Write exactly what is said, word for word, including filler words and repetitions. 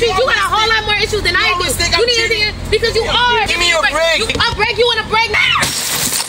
issues. You got a whole lot more issues than I do. You need to because you are. Give me a break.